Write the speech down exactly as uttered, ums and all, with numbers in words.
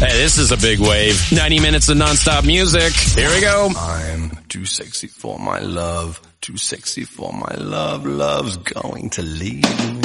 Hey, this is a big wave. ninety minutes of nonstop music. Here we go. I'm too sexy for my love. Too sexy for my love. Love's going to leave me.